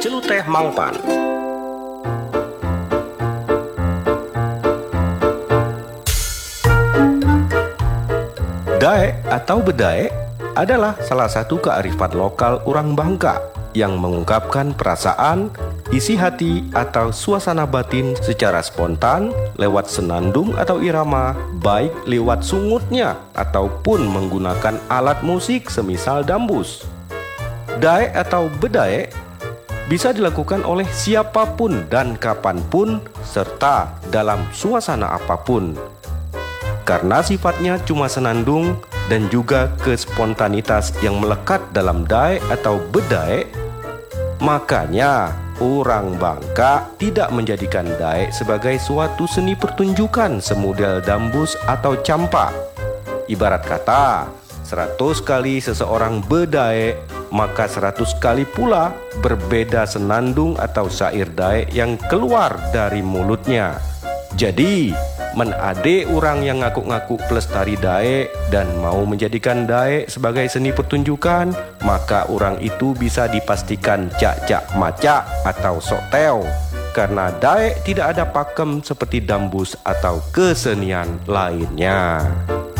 Celoteh Mangpan. Daek atau bedaek adalah salah satu kearifan lokal orang Bangka yang mengungkapkan perasaan, isi hati atau suasana batin secara spontan lewat senandung atau irama, baik lewat sungutnya ataupun menggunakan alat musik semisal dambus. Daek atau bedaek bisa dilakukan oleh siapapun dan kapanpun serta dalam suasana apapun. Karena sifatnya cuma senandung dan juga kespontanitas yang melekat dalam daek atau bedaek, makanya orang Bangka tidak menjadikan daek sebagai suatu seni pertunjukan semodel dambus atau campak. Ibarat kata, 100 kali seseorang bedaek, maka 100 kali pula berbeda senandung atau syair daek yang keluar dari mulutnya. Jadi, menade orang yang ngaku-ngaku pelestari daek dan mau menjadikan daek sebagai seni pertunjukan, maka orang itu bisa dipastikan cak-cak macak atau sokteo, karena daek tidak ada pakem seperti dambus atau kesenian lainnya.